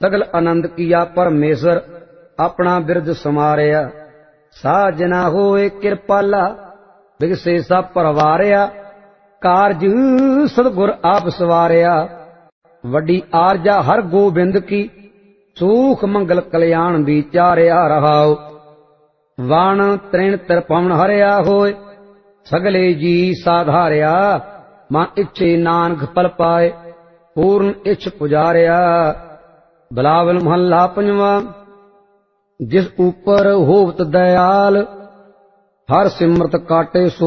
सगल आनंद किया परमेश्वर अपना बिरद समारिया। साजना होए कृपाला बिगसे सब परवारिया। कारज सतगुर आप सवारिया। वड्डी आरजा हर गोबिंद की सुख मंगल कल्याण विचारिया रहाओ। वाण तृण तिरपवन हरिया होए सगले जी साधारिया। मां इच्छे नानक पल पाए पूर्ण इच्छ पुजारिया। बिलावल महला पंजवा। जिस ऊपर होवत दयाल हर सिमरत काटे सो